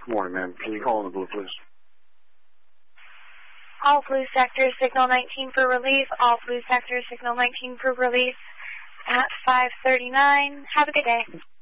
Good morning, ma'am. Can you call in the blue, please? All blue sectors, signal 19 for relief. All blue sectors, signal 19 for relief at 5:39. Have a good day.